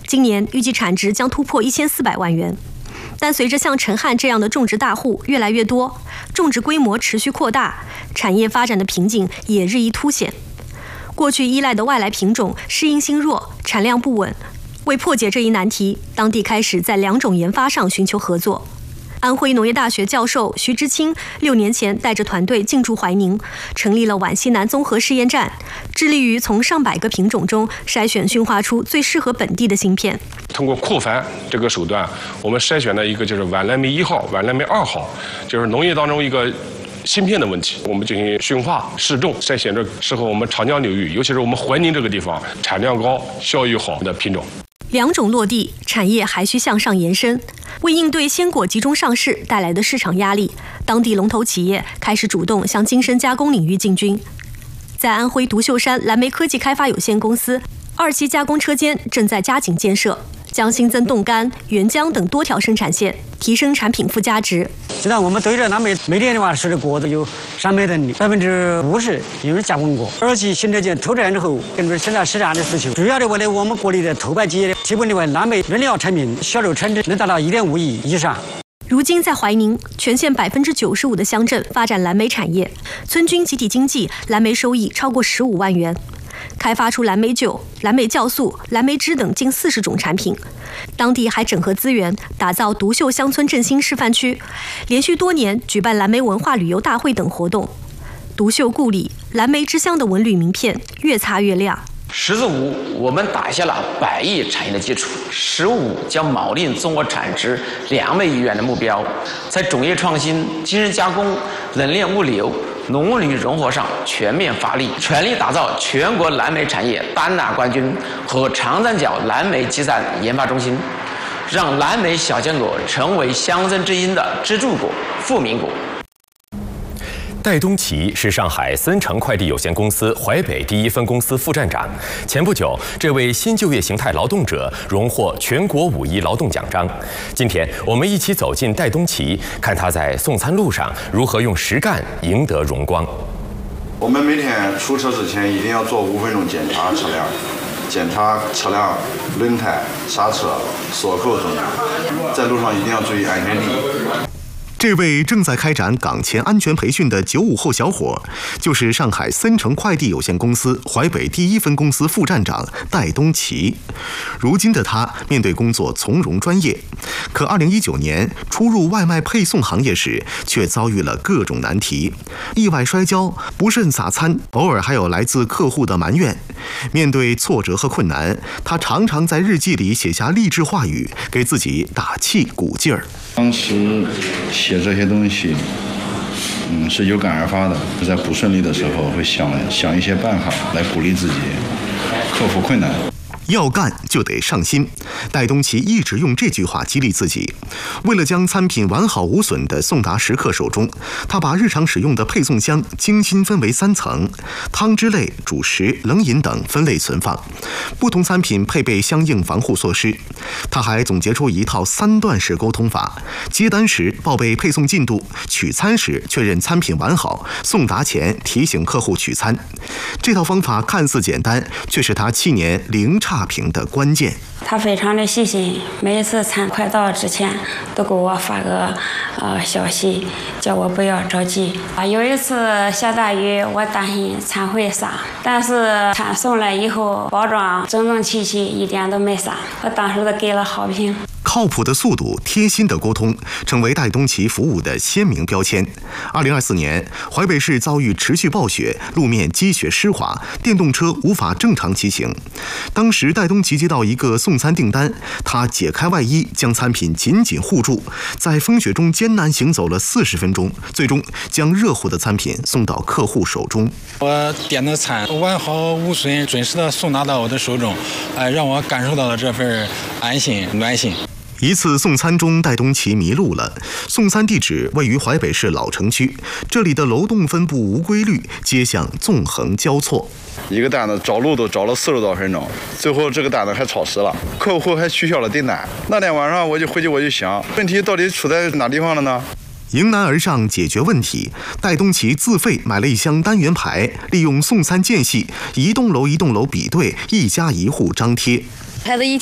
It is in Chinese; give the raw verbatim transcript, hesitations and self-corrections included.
今年预计产值将突破一千四百万元。但随着像陈汉这样的种植大户越来越多，种植规模持续扩大，产业发展的瓶颈也日益凸显。过去依赖的外来品种适应性弱，产量不稳。为破解这一难题，当地开始在两种研发上寻求合作。安徽农业大学教授徐之清六年前带着团队进驻怀宁，成立了皖西南综合试验站，致力于从上百个品种中筛选驯化出最适合本地的芯片。 通过扩繁这个手段，我们筛选了一个就是皖蓝莓一号、皖蓝莓二号，就是农业当中一个芯片的问题，我们进行驯化试种，筛选着适合我们长江流域，尤其是我们怀宁这个地方产量高、效益好的品种。 两种落地，产业还需向上延伸。为应对鲜果集中上市带来的市场压力，当地龙头企业开始主动向精深加工领域进军。在安徽独秀山蓝莓科技开发有限公司，二期加工车间正在加紧建设，将新增冻干、原浆等多条生产线，提升产品附加值。 现在我们对着蓝莓每年的话，使的果子有三倍的百分之五十因为加工过。二期新车间投产之后，根据现在市场的需求，主要的为了我们国内的头牌企业提供的话，蓝莓原料产品销售产值能达到一点五亿以上。 如今在怀宁，全县百分之九十五的乡镇发展蓝莓产业，村均集体经济蓝莓收益超过十五万元。开发出蓝莓酒、蓝莓酵素、蓝莓汁等近四十种产品。当地还整合资源，打造独秀乡村振兴示范区，连续多年举办蓝莓文化旅游大会等活动。独秀故里蓝莓之乡的文旅名片越擦越亮。 十字五，我们打下了百亿产业的基础；十五，将锚定中国产值两万亿元的目标，在种业创新、精深加工、冷链物流、农旅融合上全面发力，全力打造全国蓝莓产业单打冠军和长三角蓝莓集散研发中心，让蓝莓小坚果成为乡村之音的支柱果、富民果。 戴东奇是上海森诚快递有限公司淮北第一分公司副站长。前不久，这位新就业形态劳动者荣获全国五一劳动奖章。今天，我们一起走进戴东奇，看他在送餐路上如何用实干赢得荣光。 我们每天出车之前一定要做五分钟检查车辆，检查车辆轮胎、刹车、锁扣等，在路上一定要注意安全第一。 这位正在开展岗前安全培训的九五后小伙，就是上海森诚快递有限公司淮北第一分公司副站长戴东奇。如今的他面对工作从容专业，可二零一九年初入外卖配送行业时，却遭遇了各种难题：意外摔跤、不慎洒餐，偶尔还有来自客户的埋怨。面对挫折和困难，他常常在日记里写下励志话语，给自己打气鼓劲儿。 当时写这些东西，嗯，是有感而发的。在不顺利的时候，会想想一些办法来鼓励自己，克服困难。 要干就得上心，戴东奇一直用这句话激励自己。为了将餐品完好无损地送达食客手中，他把日常使用的配送箱精心分为三层，汤汁类、主食、冷饮等分类存放，不同餐品配备相应防护措施。他还总结出一套三段式沟通法：接单时报备配送进度，取餐时确认餐品完好，送达前提醒客户取餐。这套方法看似简单，却是他七年零差差评的关键。 他非常的细心，每一次餐快到之前都给我发个呃消息，叫我不要着急。啊，有一次下大雨，我担心餐会洒，但是餐送来以后，包装整整齐齐，一点都没洒，我当时都给了好评。 靠谱的速度、贴心的沟通，成为戴东奇服务的鲜明标签。二零二四年，淮北市遭遇持续暴雪，路面积雪湿滑，电动车无法正常骑行。当时，戴东奇接到一个送餐订单，他解开外衣，将餐品紧紧护住，在风雪中艰难行走了四十分钟，最终将热乎的餐品送到客户手中。 我点的餐完好无损，准时的送达到我的手中，哎，让我感受到了这份安心暖心。 一次送餐中，戴东奇迷路了。送餐地址位于淮北市老城区，这里的楼栋分布无规律，街巷纵横交错。 一个单子找路都找了四十多分钟，最后这个单子还超时了，客户还取消了订单。那天晚上我就回去我就想，问题到底出在哪地方了呢？ 迎难而上解决问题，戴东奇自费买了一箱单元牌，利用送餐间隙，一栋楼一栋楼比对，一家一户张贴。 孩子一